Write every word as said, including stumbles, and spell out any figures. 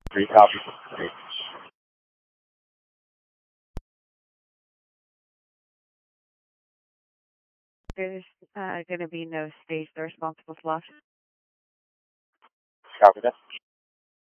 Three copy. Three. There's uh, going to be no space. The responsible slot. Copy that.